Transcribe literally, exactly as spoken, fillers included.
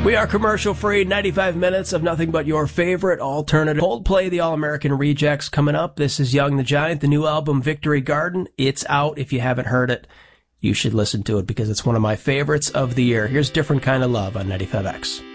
We are commercial-free, ninety-five minutes of nothing but your favorite alternative. Coldplay, the All-American Rejects, coming up. This is Young the Giant, the new album, Victory Garden. It's out. If you haven't heard it, you should listen to it because it's one of my favorites of the year. Here's Different Kind of Love on ninety-five X.